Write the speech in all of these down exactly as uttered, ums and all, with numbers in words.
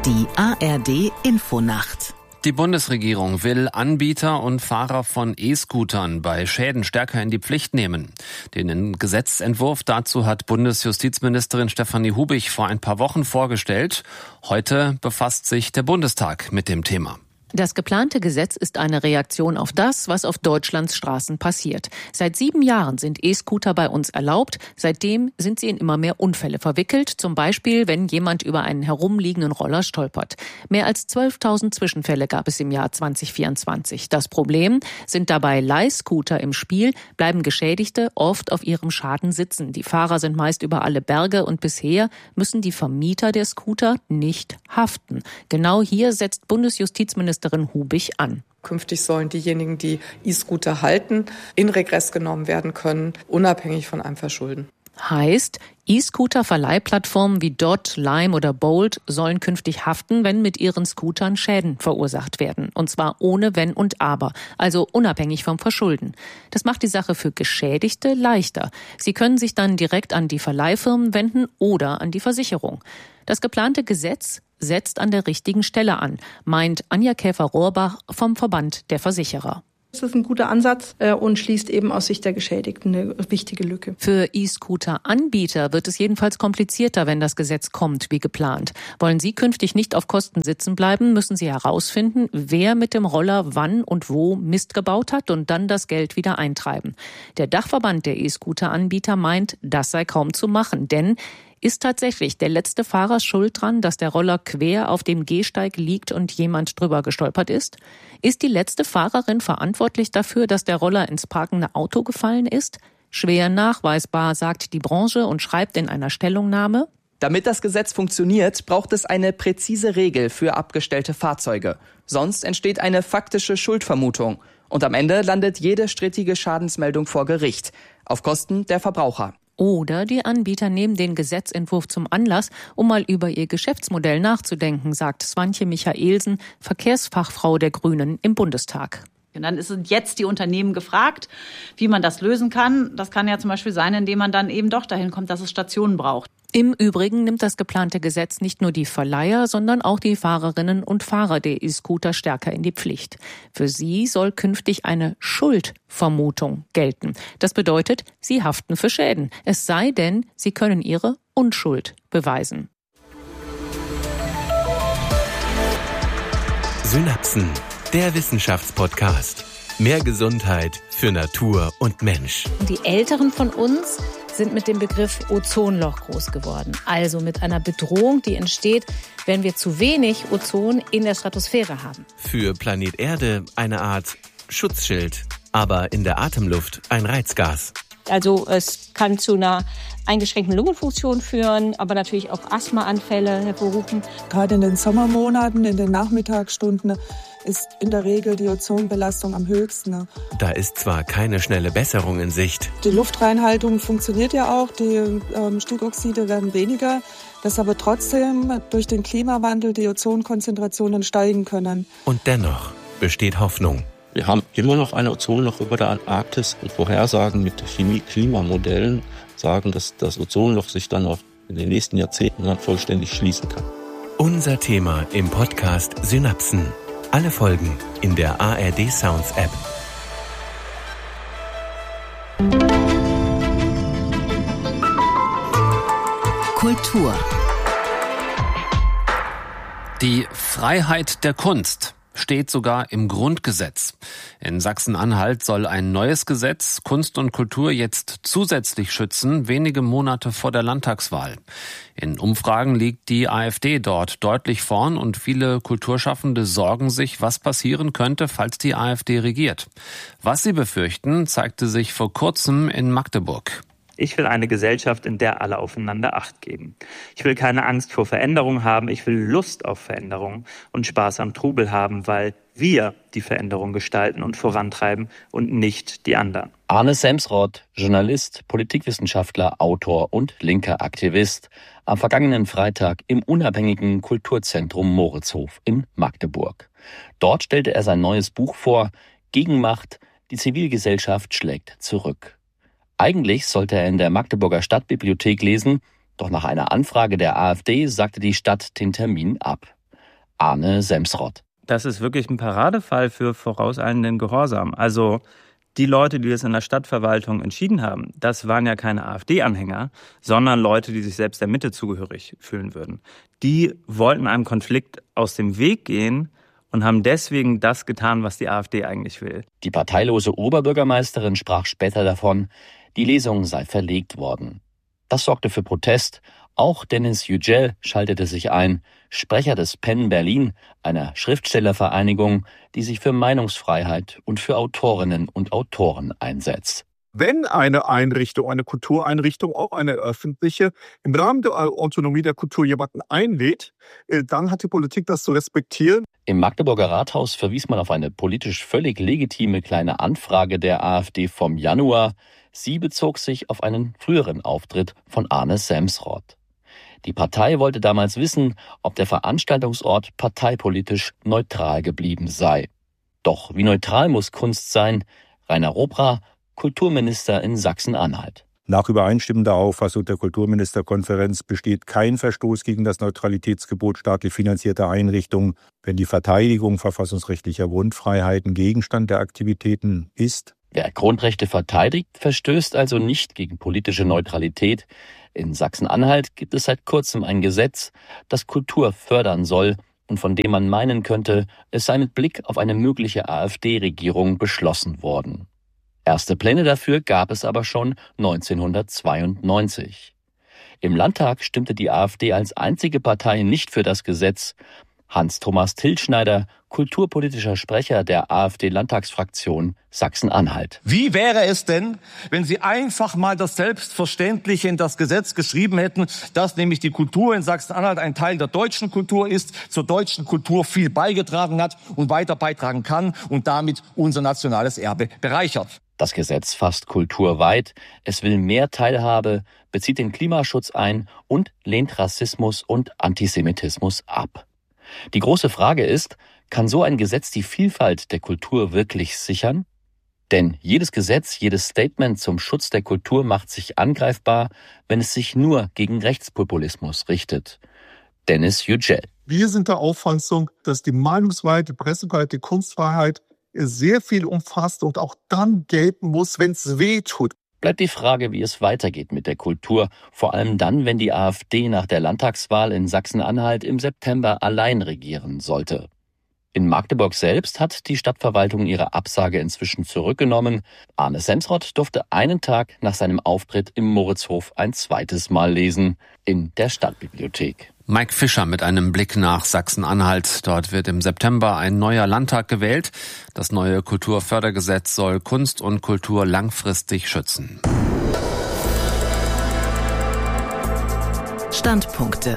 Die A R D-Infonacht. Die Bundesregierung will Anbieter und Fahrer von E-Scootern bei Schäden stärker in die Pflicht nehmen. Den Gesetzentwurf dazu hat Bundesjustizministerin Stefanie Hubich vor ein paar Wochen vorgestellt. Heute befasst sich der Bundestag mit dem Thema. Das geplante Gesetz ist eine Reaktion auf das, was auf Deutschlands Straßen passiert. Seit sieben Jahren sind E-Scooter bei uns erlaubt. Seitdem sind sie in immer mehr Unfälle verwickelt. Zum Beispiel, wenn jemand über einen herumliegenden Roller stolpert. Mehr als zwölftausend Zwischenfälle gab es im Jahr zwanzig vierundzwanzig. Das Problem: Sind dabei Leihscooter im Spiel, bleiben Geschädigte oft auf ihrem Schaden sitzen. Die Fahrer sind meist über alle Berge und bisher müssen die Vermieter der Scooter nicht haften. Genau hier setzt Bundesjustizministerin Hubich an. Künftig sollen diejenigen, die E-Scooter halten, in Regress genommen werden können, unabhängig von einem Verschulden. Heißt, E-Scooter-Verleihplattformen wie Dot, Lime oder Bolt sollen künftig haften, wenn mit ihren Scootern Schäden verursacht werden. Und zwar ohne Wenn und Aber, also unabhängig vom Verschulden. Das macht die Sache für Geschädigte leichter. Sie können sich dann direkt an die Verleihfirmen wenden oder an die Versicherung. Das geplante Gesetz setzt an der richtigen Stelle an, meint Anja Käfer-Rohrbach vom Verband der Versicherer. Das ist ein guter Ansatz und schließt eben aus Sicht der Geschädigten eine wichtige Lücke. Für E-Scooter-Anbieter wird es jedenfalls komplizierter, wenn das Gesetz kommt, wie geplant. Wollen Sie künftig nicht auf Kosten sitzen bleiben, müssen Sie herausfinden, wer mit dem Roller wann und wo Mist gebaut hat und dann das Geld wieder eintreiben. Der Dachverband der E-Scooter-Anbieter meint, das sei kaum zu machen, denn ist tatsächlich der letzte Fahrer schuld dran, dass der Roller quer auf dem Gehsteig liegt und jemand drüber gestolpert ist? Ist die letzte Fahrerin verantwortlich dafür, dass der Roller ins parkende Auto gefallen ist? Schwer nachweisbar, sagt die Branche und schreibt in einer Stellungnahme: Damit das Gesetz funktioniert, braucht es eine präzise Regel für abgestellte Fahrzeuge. Sonst entsteht eine faktische Schuldvermutung. Und am Ende landet jede strittige Schadensmeldung vor Gericht, auf Kosten der Verbraucher. Oder die Anbieter nehmen den Gesetzentwurf zum Anlass, um mal über ihr Geschäftsmodell nachzudenken, sagt Swantje Michaelsen, Verkehrsfachfrau der Grünen im Bundestag. Und dann sind jetzt die Unternehmen gefragt, wie man das lösen kann. Das kann ja zum Beispiel sein, indem man dann eben doch dahin kommt, dass es Stationen braucht. Im Übrigen nimmt das geplante Gesetz nicht nur die Verleiher, sondern auch die Fahrerinnen und Fahrer der E-Scooter stärker in die Pflicht. Für sie soll künftig eine Schuldvermutung gelten. Das bedeutet, sie haften für Schäden. Es sei denn, sie können ihre Unschuld beweisen. Synapsen, der Wissenschaftspodcast. Mehr Gesundheit für Natur und Mensch. Die Älteren von uns sind mit dem Begriff Ozonloch groß geworden. Also mit einer Bedrohung, die entsteht, wenn wir zu wenig Ozon in der Stratosphäre haben. Für Planet Erde eine Art Schutzschild, aber in der Atemluft ein Reizgas. Also es kann zu einer eingeschränkten Lungenfunktion führen, aber natürlich auch Asthmaanfälle hervorrufen. Gerade in den Sommermonaten, in den Nachmittagsstunden, ist in der Regel die Ozonbelastung am höchsten. Da ist zwar keine schnelle Besserung in Sicht. Die Luftreinhaltung funktioniert ja auch, die ähm, Stickoxide werden weniger, dass aber trotzdem durch den Klimawandel die Ozonkonzentrationen steigen können. Und dennoch besteht Hoffnung. Wir haben immer noch ein Ozonloch über der Antarktis und Vorhersagen mit Chemie-Klimamodellen sagen, dass das Ozonloch sich dann auch in den nächsten Jahrzehnten dann vollständig schließen kann. Unser Thema im Podcast Synapsen. Alle Folgen in der A R D Sounds App. Kultur. Die Freiheit der Kunst steht sogar im Grundgesetz. In Sachsen-Anhalt soll ein neues Gesetz Kunst und Kultur jetzt zusätzlich schützen, wenige Monate vor der Landtagswahl. In Umfragen liegt die AfD dort deutlich vorn und viele Kulturschaffende sorgen sich, was passieren könnte, falls die AfD regiert. Was sie befürchten, zeigte sich vor kurzem in Magdeburg. Ich will eine Gesellschaft, in der alle aufeinander Acht geben. Ich will keine Angst vor Veränderung haben, ich will Lust auf Veränderung und Spaß am Trubel haben, weil wir die Veränderung gestalten und vorantreiben und nicht die anderen. Arne Semsrott, Journalist, Politikwissenschaftler, Autor und linker Aktivist, am vergangenen Freitag im unabhängigen Kulturzentrum Moritzhof in Magdeburg. Dort stellte er sein neues Buch vor, Gegenmacht, die Zivilgesellschaft schlägt zurück. Eigentlich sollte er in der Magdeburger Stadtbibliothek lesen, doch nach einer Anfrage der AfD sagte die Stadt den Termin ab. Arne Semsrott. Das ist wirklich ein Paradefall für vorauseilenden Gehorsam. Also die Leute, die das in der Stadtverwaltung entschieden haben, das waren ja keine AfD-Anhänger, sondern Leute, die sich selbst der Mitte zugehörig fühlen würden. Die wollten einem Konflikt aus dem Weg gehen und haben deswegen das getan, was die AfD eigentlich will. Die parteilose Oberbürgermeisterin sprach später davon, die Lesung sei verlegt worden. Das sorgte für Protest. Auch Dennis Yücel schaltete sich ein, Sprecher des PEN Berlin, einer Schriftstellervereinigung, die sich für Meinungsfreiheit und für Autorinnen und Autoren einsetzt. Wenn eine Einrichtung, eine Kultureinrichtung, auch eine öffentliche, im Rahmen der Autonomie der Kultur jemanden einlädt, dann hat die Politik das zu respektieren. Im Magdeburger Rathaus verwies man auf eine politisch völlig legitime kleine Anfrage der AfD vom Januar. Sie bezog sich auf einen früheren Auftritt von Arne Semsrott. Die Partei wollte damals wissen, ob der Veranstaltungsort parteipolitisch neutral geblieben sei. Doch wie neutral muss Kunst sein? Rainer Robra, Kulturminister in Sachsen-Anhalt. Nach übereinstimmender Auffassung der Kulturministerkonferenz besteht kein Verstoß gegen das Neutralitätsgebot staatlich finanzierter Einrichtungen, wenn die Verteidigung verfassungsrechtlicher Grundfreiheiten Gegenstand der Aktivitäten ist. Wer Grundrechte verteidigt, verstößt also nicht gegen politische Neutralität. In Sachsen-Anhalt gibt es seit kurzem ein Gesetz, das Kultur fördern soll und von dem man meinen könnte, es sei mit Blick auf eine mögliche AfD-Regierung beschlossen worden. Erste Pläne dafür gab es aber schon neunzehnhundertzweiundneunzig. Im Landtag stimmte die AfD als einzige Partei nicht für das Gesetz. Hans-Thomas Tilschneider, kulturpolitischer Sprecher der AfD-Landtagsfraktion Sachsen-Anhalt. Wie wäre es denn, wenn Sie einfach mal das Selbstverständliche in das Gesetz geschrieben hätten, dass nämlich die Kultur in Sachsen-Anhalt ein Teil der deutschen Kultur ist, zur deutschen Kultur viel beigetragen hat und weiter beitragen kann und damit unser nationales Erbe bereichert? Das Gesetz fasst Kultur weit, es will mehr Teilhabe, bezieht den Klimaschutz ein und lehnt Rassismus und Antisemitismus ab. Die große Frage ist, kann so ein Gesetz die Vielfalt der Kultur wirklich sichern? Denn jedes Gesetz, jedes Statement zum Schutz der Kultur macht sich angreifbar, wenn es sich nur gegen Rechtspopulismus richtet. Dennis Yücel. Wir sind der Auffassung, dass die Meinungsfreiheit, die Pressefreiheit, die Kunstfreiheit sehr viel umfasst und auch dann gelten muss, wenn es weh tut. Bleibt die Frage, wie es weitergeht mit der Kultur, vor allem dann, wenn die AfD nach der Landtagswahl in Sachsen-Anhalt im September allein regieren sollte. In Magdeburg selbst hat die Stadtverwaltung ihre Absage inzwischen zurückgenommen. Arne Semsrott durfte einen Tag nach seinem Auftritt im Moritzhof ein zweites Mal lesen, in der Stadtbibliothek. Mike Fischer mit einem Blick nach Sachsen-Anhalt. Dort wird im September ein neuer Landtag gewählt. Das neue Kulturfördergesetz soll Kunst und Kultur langfristig schützen. Standpunkte.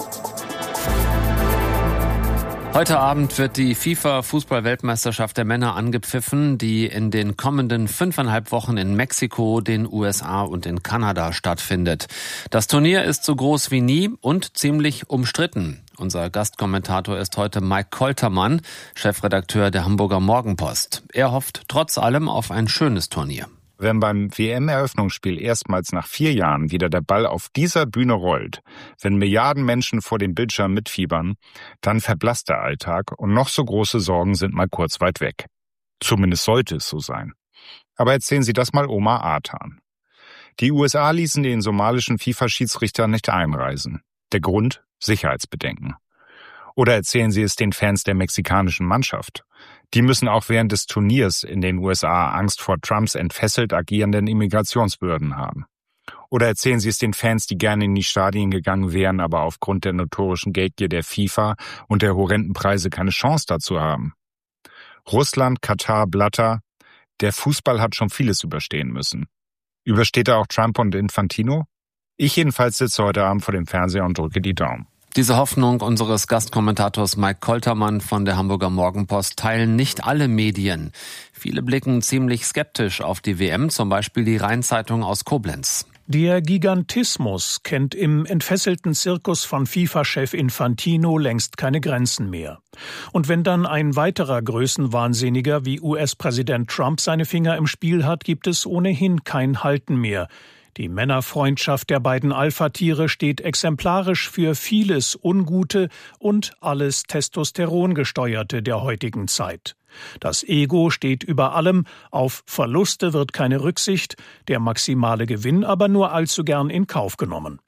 Heute Abend wird die FIFA-Fußball-Weltmeisterschaft der Männer angepfiffen, die in den kommenden fünfeinhalb Wochen in Mexiko, den U S A und in Kanada stattfindet. Das Turnier ist so groß wie nie und ziemlich umstritten. Unser Gastkommentator ist heute Mike Koltermann, Chefredakteur der Hamburger Morgenpost. Er hofft trotz allem auf ein schönes Turnier. Wenn beim W M-Eröffnungsspiel erstmals nach vier Jahren wieder der Ball auf dieser Bühne rollt, wenn Milliarden Menschen vor dem Bildschirm mitfiebern, dann verblasst der Alltag und noch so große Sorgen sind mal kurz weit weg. Zumindest sollte es so sein. Aber erzählen Sie das mal Omar Artan. Die U S A ließen den somalischen FIFA-Schiedsrichter nicht einreisen. Der Grund? Sicherheitsbedenken. Oder erzählen Sie es den Fans der mexikanischen Mannschaft. Die müssen auch während des Turniers in den U S A Angst vor Trumps entfesselt agierenden Immigrationsbehörden haben. Oder erzählen Sie es den Fans, die gerne in die Stadien gegangen wären, aber aufgrund der notorischen Geldgier der FIFA und der horrenden Preise keine Chance dazu haben. Russland, Katar, Blatter, der Fußball hat schon vieles überstehen müssen. Übersteht er auch Trump und Infantino? Ich jedenfalls sitze heute Abend vor dem Fernseher und drücke die Daumen. Diese Hoffnung unseres Gastkommentators Mike Koltermann von der Hamburger Morgenpost teilen nicht alle Medien. Viele blicken ziemlich skeptisch auf die W M, zum Beispiel die Rhein-Zeitung aus Koblenz. Der Gigantismus kennt im entfesselten Zirkus von FIFA-Chef Infantino längst keine Grenzen mehr. Und wenn dann ein weiterer Größenwahnsinniger wie U S-Präsident Trump seine Finger im Spiel hat, gibt es ohnehin kein Halten mehr. Die Männerfreundschaft der beiden Alpha-Tiere steht exemplarisch für vieles Ungute und alles Testosterongesteuerte der heutigen Zeit. Das Ego steht über allem, auf Verluste wird keine Rücksicht, der maximale Gewinn aber nur allzu gern in Kauf genommen.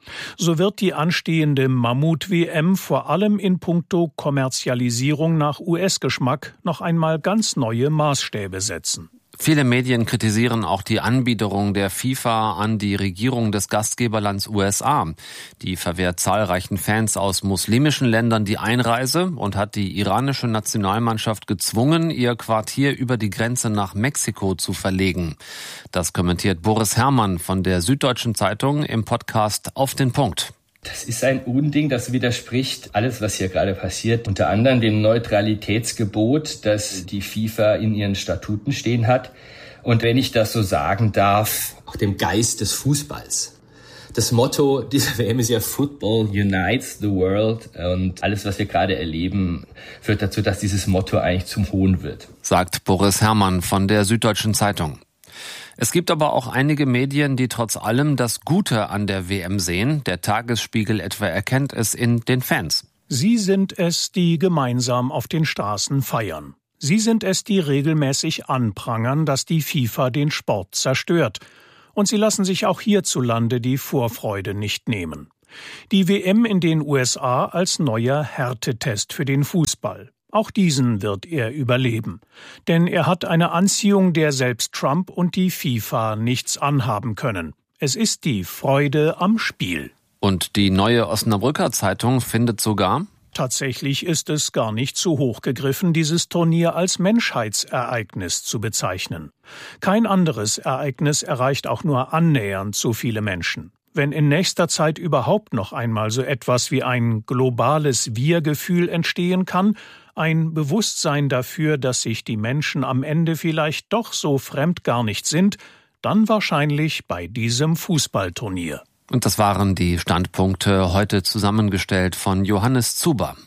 So wird die anstehende Mammut-W M vor allem in puncto Kommerzialisierung nach U S-Geschmack noch einmal ganz neue Maßstäbe setzen. Viele Medien kritisieren auch die Anbiederung der FIFA an die Regierung des Gastgeberlands U S A. Die verwehrt zahlreichen Fans aus muslimischen Ländern die Einreise und hat die iranische Nationalmannschaft gezwungen, ihr Quartier über die Grenze nach Mexiko zu verlegen. Das kommentiert Boris Herrmann von der Süddeutschen Zeitung im Podcast Auf den Punkt. Das ist ein Unding, das widerspricht alles, was hier gerade passiert. Unter anderem dem Neutralitätsgebot, das die FIFA in ihren Statuten stehen hat. Und wenn ich das so sagen darf, auch dem Geist des Fußballs. Das Motto dieser W M ist ja Football unites the world. Und alles, was wir gerade erleben, führt dazu, dass dieses Motto eigentlich zum Hohn wird. Sagt Boris Herrmann von der Süddeutschen Zeitung. Es gibt aber auch einige Medien, die trotz allem das Gute an der W M sehen. Der Tagesspiegel etwa erkennt es in den Fans. Sie sind es, die gemeinsam auf den Straßen feiern. Sie sind es, die regelmäßig anprangern, dass die FIFA den Sport zerstört. Und sie lassen sich auch hierzulande die Vorfreude nicht nehmen. Die W M in den U S A als neuer Härtetest für den Fußball. Auch diesen wird er überleben. Denn er hat eine Anziehung, der selbst Trump und die FIFA nichts anhaben können. Es ist die Freude am Spiel. Und die Neue Osnabrücker Zeitung findet sogar: Tatsächlich ist es gar nicht zu hoch gegriffen, dieses Turnier als Menschheitsereignis zu bezeichnen. Kein anderes Ereignis erreicht auch nur annähernd so viele Menschen. Wenn in nächster Zeit überhaupt noch einmal so etwas wie ein globales Wir-Gefühl entstehen kann, ein Bewusstsein dafür, dass sich die Menschen am Ende vielleicht doch so fremd gar nicht sind, dann wahrscheinlich bei diesem Fußballturnier. Und das waren die Standpunkte, heute zusammengestellt von Johannes Zuber.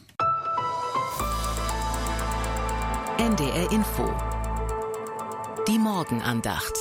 N D R Info. Die Morgenandacht.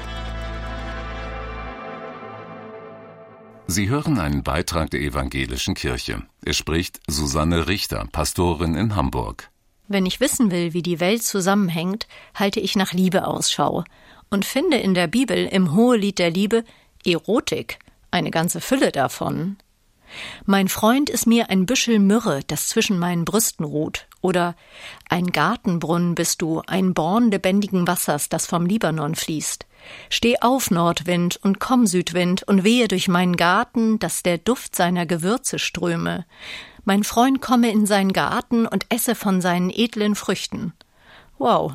Sie hören einen Beitrag der Evangelischen Kirche. Es spricht Susanne Richter, Pastorin in Hamburg. Wenn ich wissen will, wie die Welt zusammenhängt, halte ich nach Liebe Ausschau und finde in der Bibel im Hohelied der Liebe Erotik, eine ganze Fülle davon. Mein Freund ist mir ein Büschel Myrrhe, das zwischen meinen Brüsten ruht, oder ein Gartenbrunnen bist du, ein Born lebendigen Wassers, das vom Libanon fließt. Steh auf, Nordwind, und komm, Südwind, und wehe durch meinen Garten, dass der Duft seiner Gewürze ströme. Mein Freund komme in seinen Garten und esse von seinen edlen Früchten. Wow.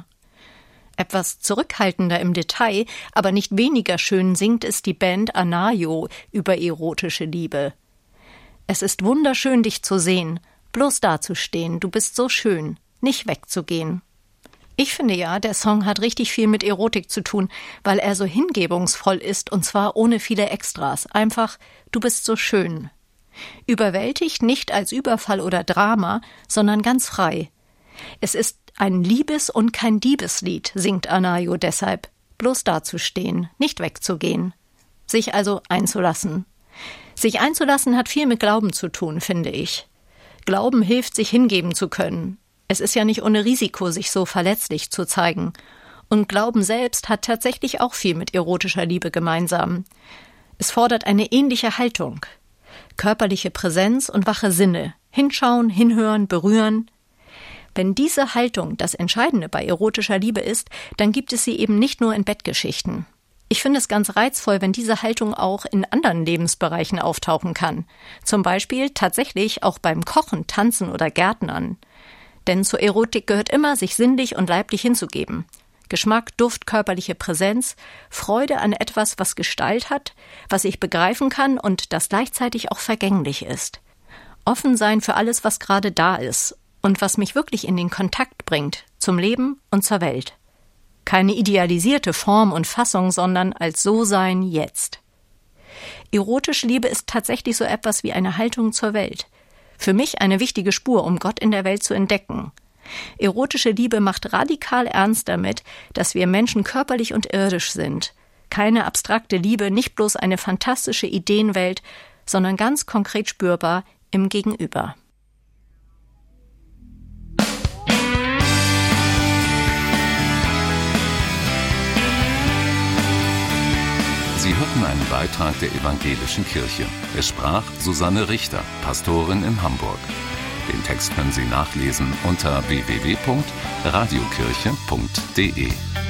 Etwas zurückhaltender im Detail, aber nicht weniger schön singt es die Band Anayo über erotische Liebe. Es ist wunderschön, dich zu sehen, bloß dazustehen, du bist so schön, nicht wegzugehen. Ich finde ja, der Song hat richtig viel mit Erotik zu tun, weil er so hingebungsvoll ist und zwar ohne viele Extras. Einfach, du bist so schön. Überwältigt nicht als Überfall oder Drama, sondern ganz frei. Es ist ein Liebes- und kein Diebeslied, singt Anayo deshalb. Bloß dazustehen, nicht wegzugehen. Sich also einzulassen. Sich einzulassen hat viel mit Glauben zu tun, finde ich. Glauben hilft, sich hingeben zu können. Es ist ja nicht ohne Risiko, sich so verletzlich zu zeigen. Und Glauben selbst hat tatsächlich auch viel mit erotischer Liebe gemeinsam. Es fordert eine ähnliche Haltung. Körperliche Präsenz und wache Sinne. Hinschauen, hinhören, berühren. Wenn diese Haltung das Entscheidende bei erotischer Liebe ist, dann gibt es sie eben nicht nur in Bettgeschichten. Ich finde es ganz reizvoll, wenn diese Haltung auch in anderen Lebensbereichen auftauchen kann. Zum Beispiel tatsächlich auch beim Kochen, Tanzen oder Gärtnern. Denn zur Erotik gehört immer, sich sinnlich und leiblich hinzugeben. Geschmack, Duft, körperliche Präsenz, Freude an etwas, was Gestalt hat, was ich begreifen kann und das gleichzeitig auch vergänglich ist. Offen sein für alles, was gerade da ist und was mich wirklich in den Kontakt bringt, zum Leben und zur Welt. Keine idealisierte Form und Fassung, sondern als So-Sein jetzt. Erotische Liebe ist tatsächlich so etwas wie eine Haltung zur Welt. Für mich eine wichtige Spur, um Gott in der Welt zu entdecken. Erotische Liebe macht radikal ernst damit, dass wir Menschen körperlich und irdisch sind, Keine abstrakte Liebe, nicht bloß eine fantastische Ideenwelt, sondern ganz konkret spürbar im Gegenüber. Sie hörten einen Beitrag der Evangelischen Kirche. Es sprach Susanne Richter, Pastorin in Hamburg. Den Text können Sie nachlesen unter w w w punkt radiokirche punkt d e.